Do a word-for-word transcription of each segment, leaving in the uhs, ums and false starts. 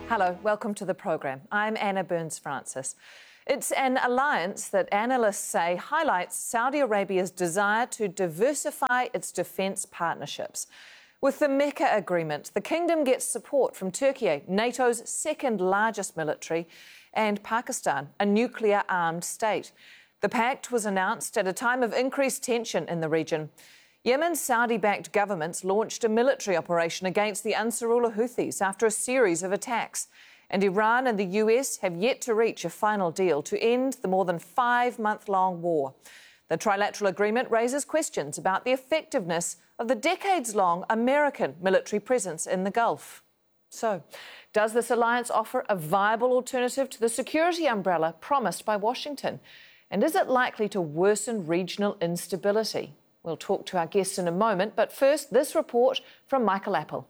Hello, welcome to the programme. I'm Anna Burns-Francis. It's an alliance that analysts say highlights Saudi Arabia's desire to diversify its defence partnerships. With the Mecca Agreement, the kingdom gets support from Turkey, NATO's second largest military, and Pakistan, a nuclear-armed state. The pact was announced at a time of increased tension in the region. Yemen's Saudi-backed governments launched a military operation against the Ansarullah Houthis after a series of attacks. And Iran and the U S have yet to reach a final deal to end the more than five-month-long war. The trilateral agreement raises questions about the effectiveness of the decades-long American military presence in the Gulf. So, does this alliance offer a viable alternative to the security umbrella promised by Washington? And is it likely to worsen regional instability? We'll talk to our guests in a moment, but first, this report from Michael Apple.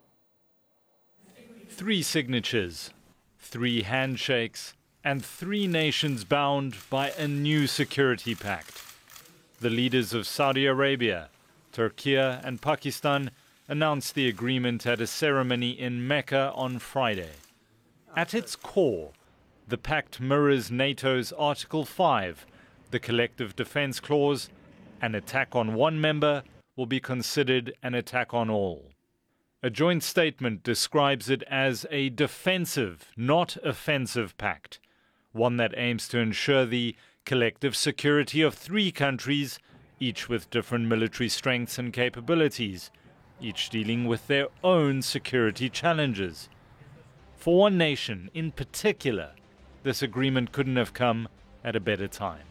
Three signatures, three handshakes, and three nations bound by a new security pact. The leaders of Saudi Arabia, Turkey, and Pakistan announced the agreement at a ceremony in Mecca on Friday. At its core, the pact mirrors NATO's Article five, the Collective Defence Clause. An attack on one member will be considered an attack on all. A joint statement describes it as a defensive, not offensive pact, one that aims to ensure the collective security of three countries, each with different military strengths and capabilities, each dealing with their own security challenges. For one nation in particular, this agreement couldn't have come at a better time.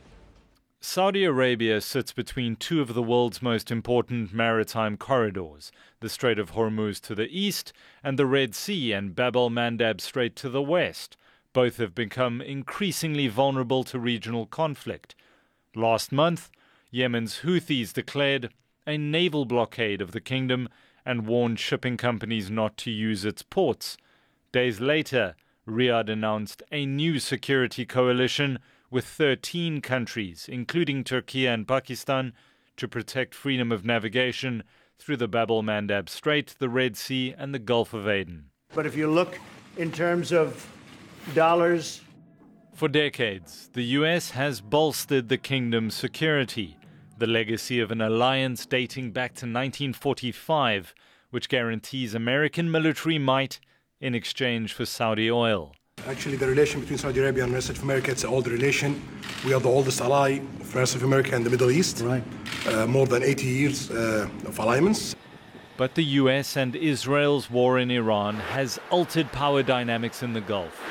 Saudi Arabia sits between two of the world's most important maritime corridors, the Strait of Hormuz to the east and the Red Sea and Bab el-Mandab Strait to the west. Both have become increasingly vulnerable to regional conflict. Last month, Yemen's Houthis declared a naval blockade of the kingdom and warned shipping companies not to use its ports. Days later, Riyadh announced a new security coalition with thirteen countries, including Turkey and Pakistan, to protect freedom of navigation through the Bab el-Mandab Strait, the Red Sea, and the Gulf of Aden. But if you look in terms of dollars... For decades, the U S has bolstered the kingdom's security, the legacy of an alliance dating back to nineteen forty-five, which guarantees American military might in exchange for Saudi oil. Actually, the relation between Saudi Arabia and the rest of America, it's an old relation. We are the oldest ally for the rest of America and the Middle East. Right. Uh, more than eighty years uh, of alliance. But the U S and Israel's war in Iran has altered power dynamics in the Gulf.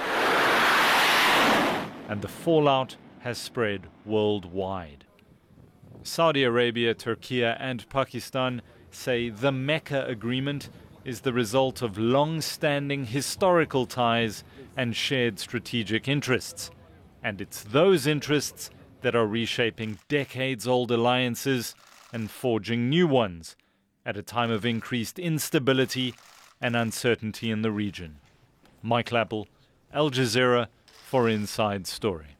And the fallout has spread worldwide. Saudi Arabia, Turkey, and Pakistan say the Mecca Agreement is the result of long-standing historical ties and shared strategic interests. And it's those interests that are reshaping decades-old alliances and forging new ones at a time of increased instability and uncertainty in the region. Michael Apple, Al Jazeera, for Inside Story.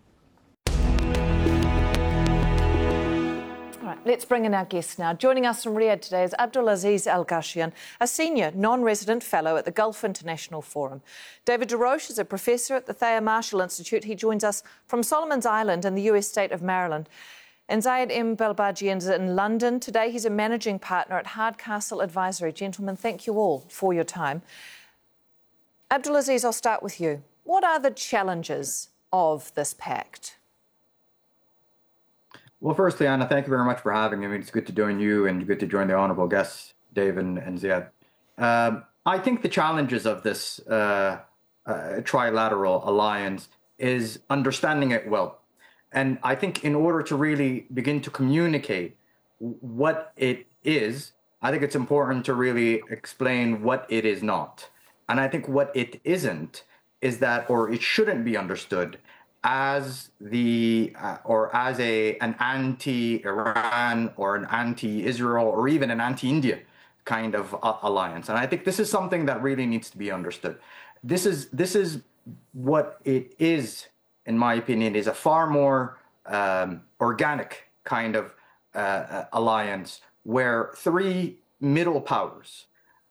Let's bring in our guests now. Joining us from Riyadh today is Abdulaziz Al-Gashyan, a senior non-resident fellow at the Gulf International Forum. David DeRoche is a professor at the Thayer Marshall Institute. He joins us from Solomon's Island in the U S state of Maryland. And Zayed M. Belbaji is in London today. He's a managing partner at Hardcastle Advisory. Gentlemen, thank you all for your time. Abdulaziz, I'll start with you. What are the challenges of this pact? Well, firstly, Anna, thank you very much for having me. I mean, it's good to join you and good to join the honourable guests, Dave and, and Ziad. Um, I think the challenges of this uh, uh, trilateral alliance is understanding it well. And I think in order to really begin to communicate what it is, I think it's important to really explain what it is not. And I think what it isn't is that, or it shouldn't be understood as the uh, or as a an anti-Iran or an anti-Israel or even an anti-India kind of uh, alliance. And I think this is something that really needs to be understood. This is this is what it is, in my opinion, is a far more um, organic kind of uh, alliance where three middle powers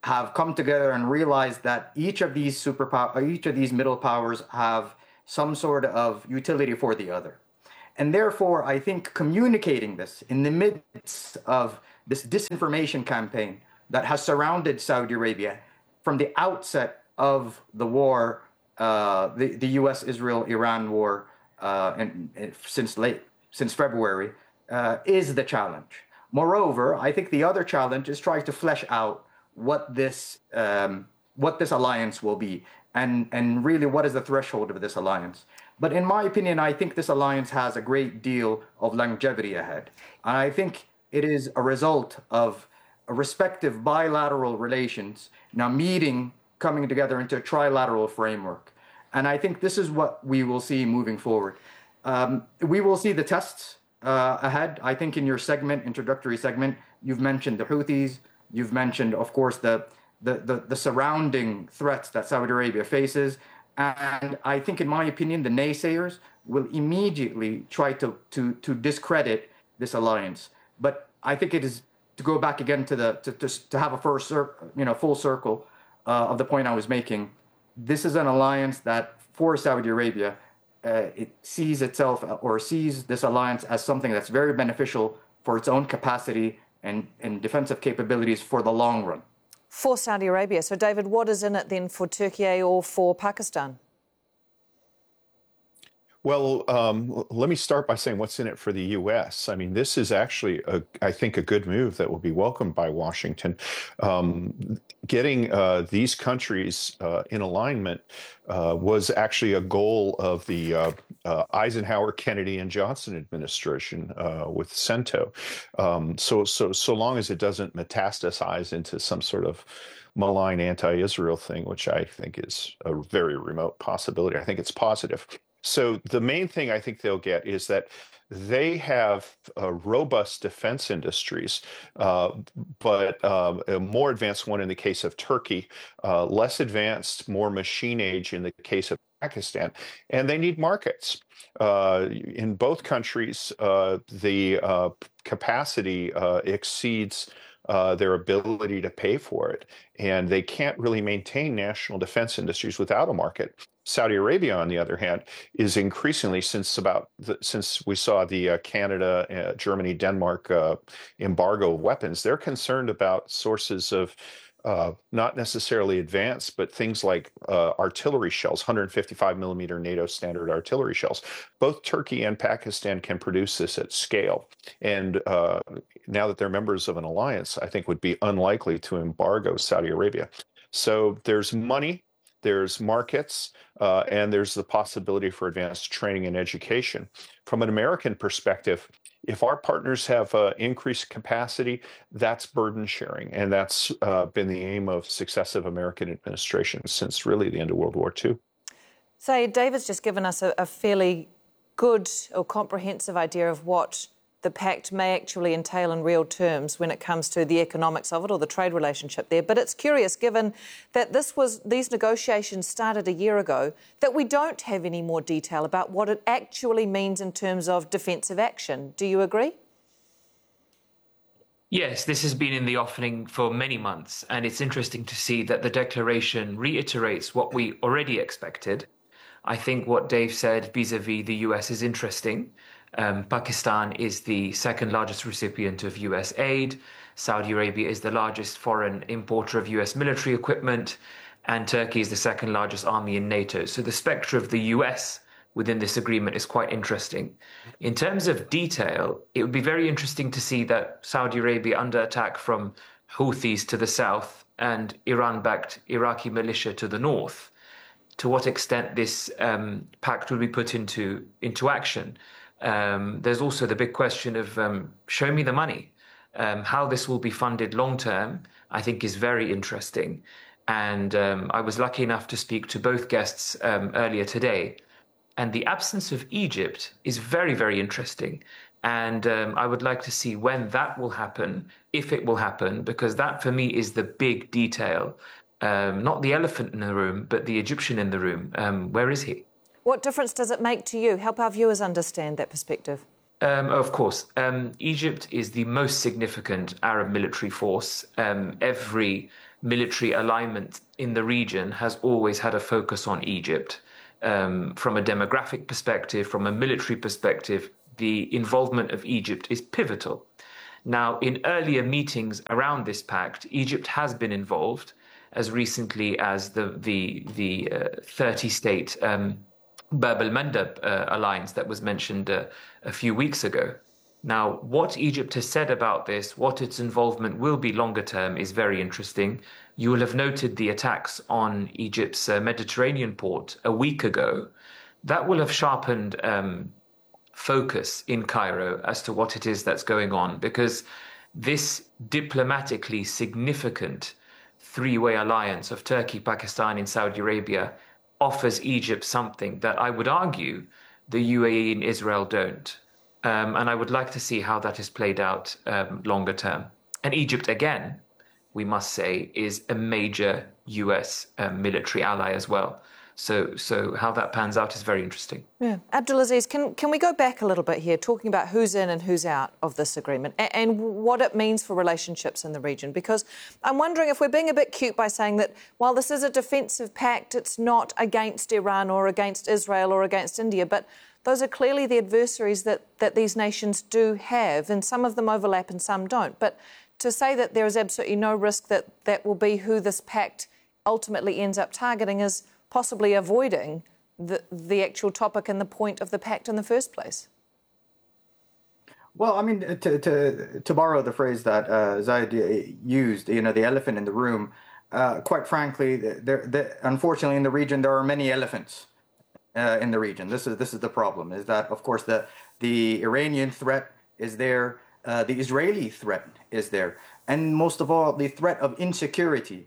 have come together and realized that each of these superpower, each of these middle powers have some sort of utility for the other. And therefore, I think communicating this in the midst of this disinformation campaign that has surrounded Saudi Arabia from the outset of the war, uh, the, the U S Israel Iran war, uh, and, and since late, since February, uh, is the challenge. Moreover, I think the other challenge is trying to flesh out what this um, what this alliance will be, and and really what is the threshold of this alliance. But in my opinion, I think this alliance has a great deal of longevity ahead, and I think it is a result of a respective bilateral relations now meeting, coming together into a trilateral framework, and I think this is what we will see moving forward. Um, we will see the tests uh, ahead. I think in your segment, introductory segment, you've mentioned the Houthis. You've mentioned, of course, the, the, the, the surrounding threats that Saudi Arabia faces. And I think, in my opinion, the naysayers will immediately try to, to, to discredit this alliance. But I think it is, to go back again to the to, to, to have a first cir- you know, full circle uh, of the point I was making, this is an alliance that, for Saudi Arabia, uh, it sees itself or sees this alliance as something that's very beneficial for its own capacity and, and defensive capabilities for the long run. For Saudi Arabia. So, David, what is in it then for Turkey or for Pakistan? Well, um, let me start by saying what's in it for the U S. I mean, this is actually, a, I think, a good move that will be welcomed by Washington. Um, getting uh, these countries uh, in alignment uh, was actually a goal of the uh, uh, Eisenhower, Kennedy, and Johnson administration uh, with CENTO. Um, so, so, so long as it doesn't metastasize into some sort of malign anti-Israel thing, which I think is a very remote possibility, I think it's positive. So the main thing I think they'll get is that they have uh, robust defense industries, uh, but uh, a more advanced one in the case of Turkey, uh, less advanced, more machine age in the case of Pakistan, and they need markets. Uh, in both countries, uh, the uh, capacity uh, exceeds Uh, their ability to pay for it. And they can't really maintain national defense industries without a market. Saudi Arabia, on the other hand, is increasingly, since about the, since we saw the uh, Canada, uh, Germany, Denmark uh, embargo of weapons, they're concerned about sources of uh, not necessarily advanced, but things like uh, artillery shells, one fifty-five millimeter NATO standard artillery shells. Both Turkey and Pakistan can produce this at scale. And uh, now that they're members of an alliance, I think would be unlikely to embargo Saudi Arabia. So there's money, there's markets, uh, and there's the possibility for advanced training and education. From an American perspective, if our partners have uh, increased capacity, that's burden sharing. And that's uh, been the aim of successive American administrations since really the end of World War Two. So David's just given us a, a fairly good or comprehensive idea of what the pact may actually entail in real terms when it comes to the economics of it or the trade relationship there. But it's curious, given that this was these negotiations started a year ago, that we don't have any more detail about what it actually means in terms of defensive action. Do you agree? Yes, this has been in the offing for many months, and it's interesting to see that the declaration reiterates what we already expected. I think what Dave said vis-a-vis the U S is interesting. Um, Pakistan is the second largest recipient of U S aid. Saudi Arabia is the largest foreign importer of U S military equipment, and Turkey is the second largest army in NATO. So the spectre of the U S within this agreement is quite interesting. In terms of detail, it would be very interesting to see that Saudi Arabia under attack from Houthis to the south and Iran-backed Iraqi militia to the north, to what extent this um, pact will be put into, into action. Um, there's also the big question of um, show me the money. Um, how this will be funded long term, I think, is very interesting. And um, I was lucky enough to speak to both guests um, earlier today. And the absence of Egypt is very, very interesting. And um, I would like to see when that will happen, if it will happen, because that for me is the big detail. Um, not the elephant in the room, but the Egyptian in the room. Um, where is he? What difference does it make to you? Help our viewers understand that perspective. Um, of course. Um, Egypt is the most significant Arab military force. Um, every military alignment in the region has always had a focus on Egypt. Um, from a demographic perspective, from a military perspective, the involvement of Egypt is pivotal. Now, in earlier meetings around this pact, Egypt has been involved as recently as the the the uh, thirty-state um, Bab el-Mandeb uh, alliance that was mentioned uh, a few weeks ago. Now, what Egypt has said about this, what its involvement will be longer term, is very interesting. You will have noted the attacks on Egypt's uh, Mediterranean port a week ago. That will have sharpened um, focus in Cairo as to what it is that's going on, because this diplomatically significant three-way alliance of Turkey, Pakistan, and Saudi Arabia offers Egypt something that I would argue the U A E and Israel don't. Um, and I would like to see how that is played out um, longer term. And Egypt, again, we must say, is a major U S um, military ally as well. So, so how that pans out is very interesting. Yeah. Abdulaziz, can, can we go back a little bit here, talking about who's in and who's out of this agreement and, and what it means for relationships in the region? Because I'm wondering if we're being a bit cute by saying that while this is a defensive pact, it's not against Iran or against Israel or against India, but those are clearly the adversaries that, that these nations do have, and some of them overlap and some don't. But to say that there is absolutely no risk that that will be who this pact ultimately ends up targeting is possibly avoiding the, the actual topic and the point of the pact in the first place. Well, I mean, to to, to borrow the phrase that uh, Zaid used, you know, the elephant in the room, uh, quite frankly, there, there, unfortunately, in the region, there are many elephants uh, in the region. This is this is the problem, is that, of course, the, the Iranian threat is there, uh, the Israeli threat is there, and most of all, the threat of insecurity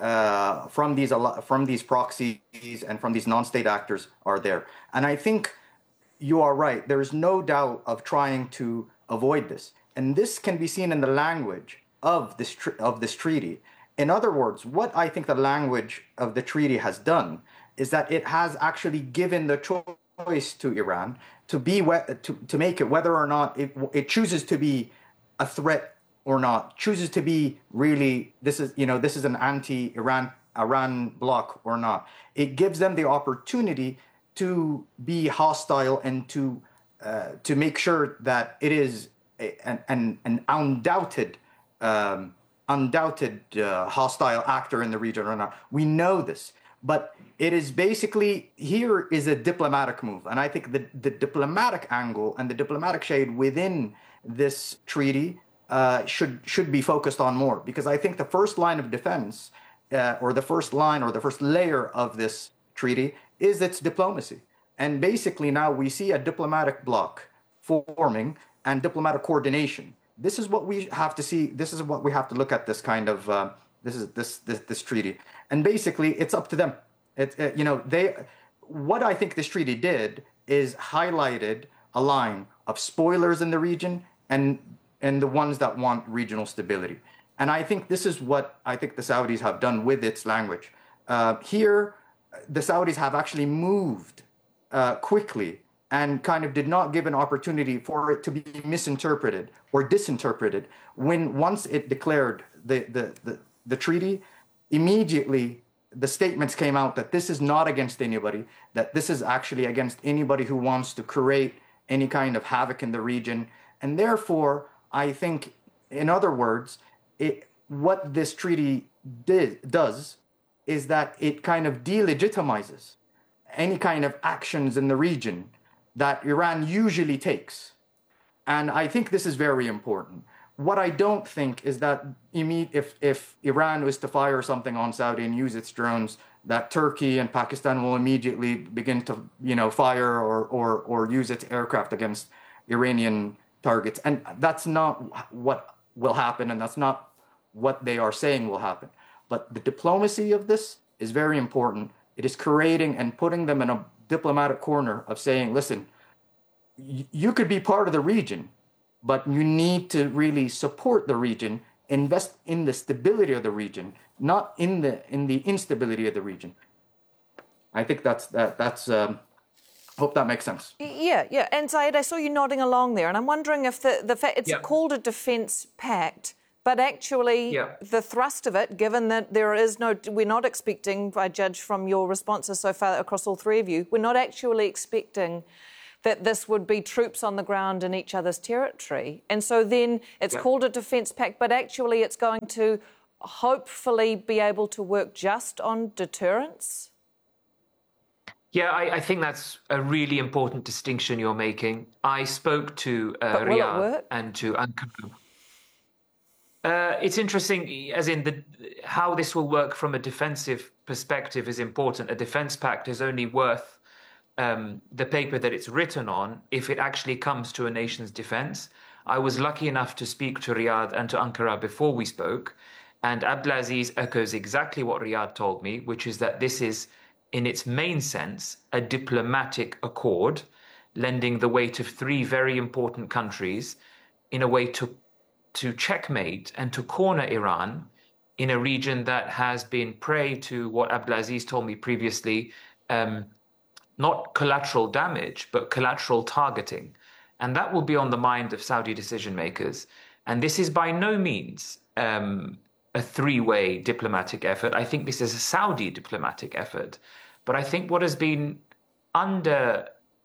Uh, from these from these proxies and from these non-state actors are there. And I think you are right. There is no doubt of trying to avoid this. And this can be seen in the language of this of this treaty. In other words, what I think the language of the treaty has done is that it has actually given the choice to Iran to be to, to make it whether or not it, it chooses to be a threat or not, chooses to be really, this is, you know, this is an anti-Iran Iran bloc or not. It gives them the opportunity to be hostile and to uh, to make sure that it is a, an, an, an undoubted, um, undoubted uh, hostile actor in the region or not. We know this, but it is basically, here is a diplomatic move. And I think the, the diplomatic angle and the diplomatic shade within this treaty Uh, should should be focused on more, because I think the first line of defense uh, or the first line or the first layer of this treaty is its diplomacy. And basically now we see a diplomatic bloc forming and diplomatic coordination. This is what we have to see. This is what we have to look at. This kind of uh, this is this, this this treaty, and basically it's up to them. It uh, you know they what I think this treaty did is highlighted a line of spoilers in the region and and the ones that want regional stability. And I think this is what I think the Saudis have done with its language. Uh, here, the Saudis have actually moved uh, quickly and kind of did not give an opportunity for it to be misinterpreted or disinterpreted. When once it declared the, the, the, the treaty, immediately the statements came out that this is not against anybody, that this is actually against anybody who wants to create any kind of havoc in the region. And therefore, I think, in other words, it, what this treaty did, does is that it kind of delegitimizes any kind of actions in the region that Iran usually takes. And I think this is very important. What I don't think is that if, if Iran was to fire something on Saudi and use its drones, that Turkey and Pakistan will immediately begin to, you know, fire or, or, or use its aircraft against Iranian targets. And that's not what will happen, and that's not what they are saying will happen. But the diplomacy of this is very important. It is creating and putting them in a diplomatic corner of saying, listen, you could be part of the region, but you need to really support the region, invest in the stability of the region, not in the in the instability of the region. I think that's that that's um, hope that makes sense. Yeah, yeah. And Zaid, I saw you nodding along there, and I'm wondering if the, the fact it's yeah. called a defence pact, But actually, Yeah. the thrust of it, given that there is no, we're not expecting, I judge from your responses so far across all three of you, we're not actually expecting that this would be troops on the ground in each other's territory. And so then it's Yeah. called a defence pact, but actually it's going to hopefully be able to work just on deterrence? Yeah, I, I think that's a really important distinction you're making. I spoke to uh, But will it Riyadh work? and to Ankara. Uh, it's interesting, as in the how this will work from a defensive perspective is important. A defense pact is only worth um, the paper that it's written on if it actually comes to a nation's defense. I was lucky enough to speak to Riyadh and to Ankara before we spoke, and Abdelaziz echoes exactly what Riyadh told me, which is that this is, in its main sense, a diplomatic accord, lending the weight of three very important countries in a way to to checkmate and to corner Iran in a region that has been prey to what Abdelaziz told me previously, um, not collateral damage, but collateral targeting. And that will be on the mind of Saudi decision makers. And this is by no means um, a three-way diplomatic effort. I think this is a Saudi diplomatic effort. But I think what has been under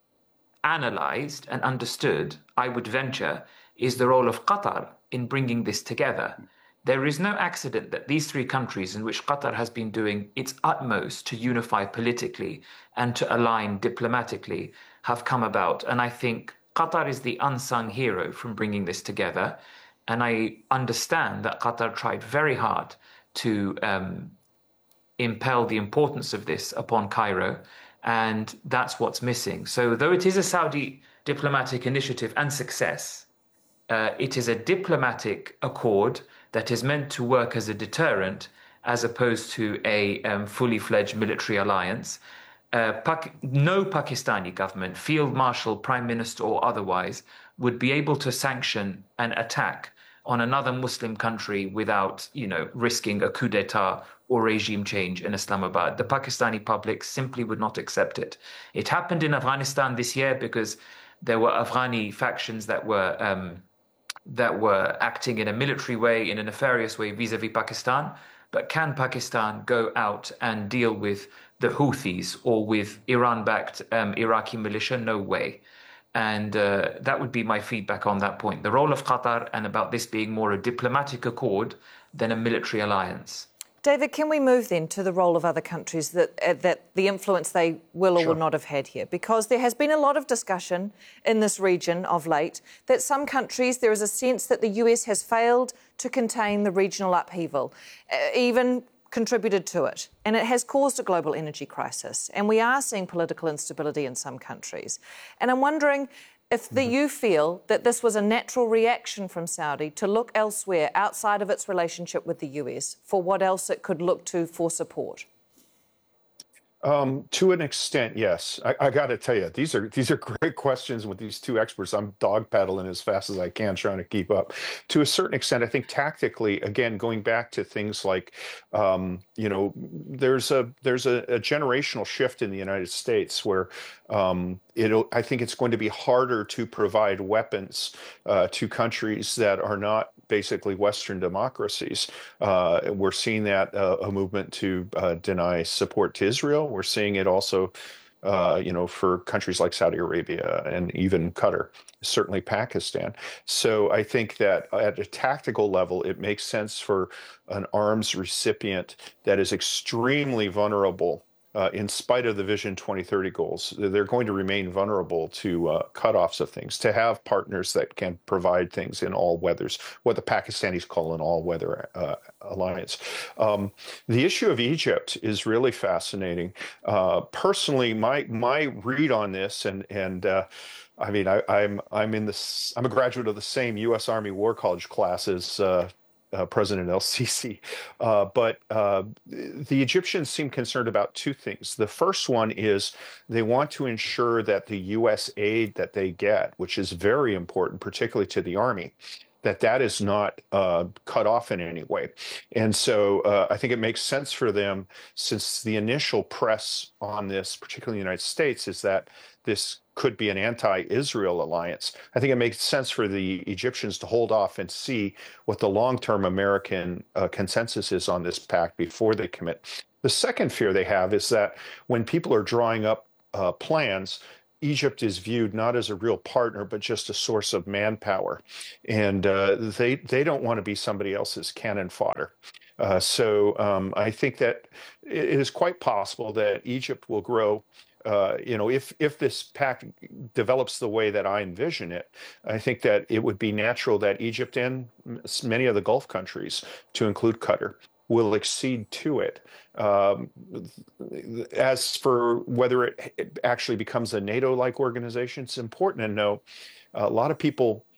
analyzed and understood, I would venture, is the role of Qatar in bringing this together. There is no accident that these three countries, in which Qatar has been doing its utmost to unify politically and to align diplomatically, have come about. And I think Qatar is the unsung hero from bringing this together. And I understand that Qatar tried very hard to um, impel the importance of this upon Cairo. And that's what's missing. So though it is a Saudi diplomatic initiative and success, Uh, it is a diplomatic accord that is meant to work as a deterrent as opposed to a um, fully fledged military alliance. Uh, Pak- no Pakistani government, field marshal, prime minister or otherwise, would be able to sanction an attack on another Muslim country without, you know, risking a coup d'etat or regime change in Islamabad. The Pakistani public simply would not accept it. It happened in Afghanistan this year because there were Afghani factions that were um, that were acting in a military way, in a nefarious way vis-a-vis Pakistan. But can Pakistan go out and deal with the Houthis or with Iran-backed um, Iraqi militia? No way. And uh, that would be my feedback on that point. The role of Qatar and about this being more a diplomatic accord than a military alliance. David, can we move then to the role of other countries, that uh, that the influence they will or Sure. will not have had here? Because there has been a lot of discussion in this region of late that some countries, there is a sense that the U S has failed to contain the regional upheaval, uh, even contributed to it. And it has caused a global energy crisis. And we are seeing political instability in some countries. And I'm wondering if the, you feel that this was a natural reaction from Saudi to look elsewhere outside of its relationship with the U S for what else it could look to for support. Um, to an extent, yes. I, I got to tell you, these are these are great questions with these two experts. I'm dog paddling as fast as I can, trying to keep up. To a certain extent, I think tactically, again, going back to things like, um, you know, there's a there's a, a generational shift in the United States where um, it'll. I think it's going to be harder to provide weapons uh, to countries that are not basically Western democracies. Uh, we're seeing that uh, a movement to uh, deny support to Israel. We're seeing it also, uh, you know, for countries like Saudi Arabia and even Qatar, certainly Pakistan. So I think that at a tactical level, it makes sense for an arms recipient that is extremely vulnerable. Uh, in spite of the Vision twenty thirty goals, they're going to remain vulnerable to uh, cutoffs of things, to have partners that can provide things in all weathers, what the Pakistanis call an all-weather uh, alliance. Um, the issue of Egypt is really fascinating. Uh, personally, my my read on this, and and uh, I mean, I, I'm I'm in this. I'm a graduate of the same U S Army War College class as Uh, Uh, President El-Sisi. Uh, but uh, the Egyptians seem concerned about two things. The first one is they want to ensure that the U S aid that they get, which is very important, particularly to the army, that that is not uh, cut off in any way. And so uh, I think it makes sense for them, since the initial press on this, particularly in the United States, is that this could be an anti-Israel alliance. I think it makes sense for the Egyptians to hold off and see what the long-term American uh, consensus is on this pact before they commit. The second fear they have is that when people are drawing up uh, plans, Egypt is viewed not as a real partner, but just a source of manpower. And uh, they, they don't want to be somebody else's cannon fodder. Uh, so um, I think that it is quite possible that Egypt will grow. Uh, you know, if if this pact develops the way that I envision it, I think that it would be natural that Egypt and many of the Gulf countries, to include Qatar, will accede to it. Um, as for whether it actually becomes a NATO-like organization, it's important to know a lot of people